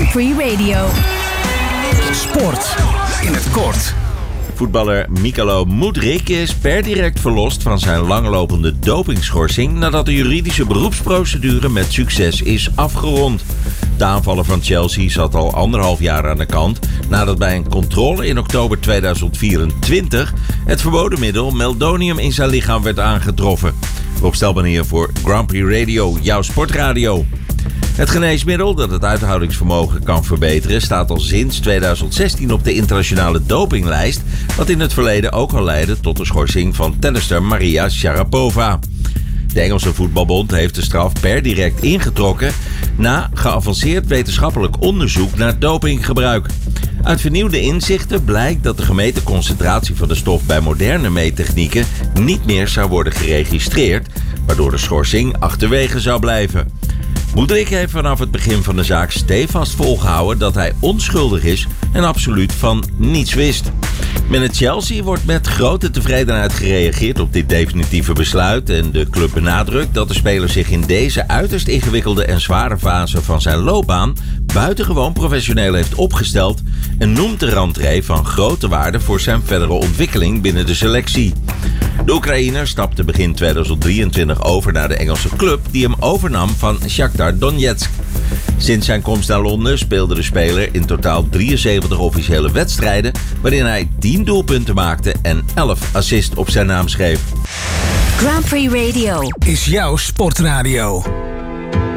Grand Prix Radio. Sport in het kort. Voetballer Michala Mudryk is per direct verlost van zijn langlopende dopingschorsing nadat de juridische beroepsprocedure met succes is afgerond. De aanvaller van Chelsea zat al 1,5 jaar aan de kant nadat bij een controle in oktober 2024 het verboden middel meldonium in zijn lichaam werd aangetroffen. Rob Stelman hier voor Grand Prix Radio, jouw sportradio. Het geneesmiddel dat het uithoudingsvermogen kan verbeteren staat al sinds 2016 op de internationale dopinglijst, wat in het verleden ook al leidde tot de schorsing van tennister Maria Sharapova. De Engelse voetbalbond heeft de straf per direct ingetrokken na geavanceerd wetenschappelijk onderzoek naar dopinggebruik. Uit vernieuwde inzichten blijkt dat de gemeten concentratie van de stof bij moderne meettechnieken niet meer zou worden geregistreerd, waardoor de schorsing achterwege zou blijven. Mudryk heeft vanaf het begin van de zaak stevast volgehouden dat hij onschuldig is en absoluut van niets wist. Binnen Chelsea wordt met grote tevredenheid gereageerd op dit definitieve besluit en de club benadrukt dat de speler zich in deze uiterst ingewikkelde en zware fase van zijn loopbaan buitengewoon professioneel heeft opgesteld en noemt de rentree van grote waarde voor zijn verdere ontwikkeling binnen de selectie. De Oekraïner stapte begin 2023 over naar de Engelse club die hem overnam van Shakhtar Donetsk. Sinds zijn komst naar Londen speelde de speler in totaal 73 officiële wedstrijden, waarin hij 10 doelpunten maakte en 11 assists op zijn naam schreef. Grand Prix Radio is jouw sportradio.